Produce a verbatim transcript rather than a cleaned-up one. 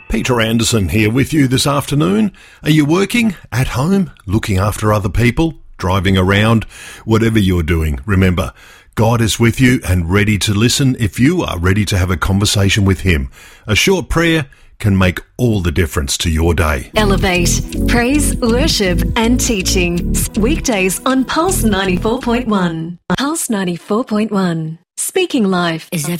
Peter Anderson here with you this afternoon. Are you working, at home, looking after other people, driving around? Whatever you're doing, remember, God is with you and ready to listen if you are ready to have a conversation with Him. A short prayer can make all the difference to your day. Elevate, praise, worship and teaching. Weekdays on Pulse ninety-four point one. Pulse ninety-four point one. Speaking Life is every